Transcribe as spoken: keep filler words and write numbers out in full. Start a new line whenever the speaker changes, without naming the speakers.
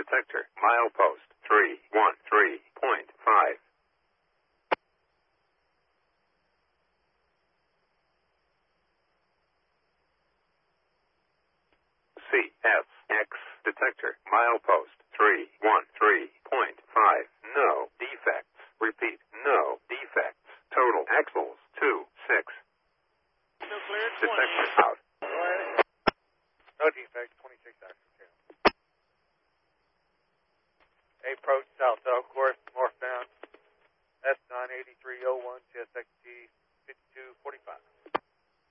detector, milepost three one three point five. C S X detector, milepost three one three point five. No defects. Repeat, no defects. Total axles two six.
No clear.
Detector out.
No defects. twenty-six axle. Approach south of course, northbound. S nine eighty-three oh one T S X T fifty-two forty-five.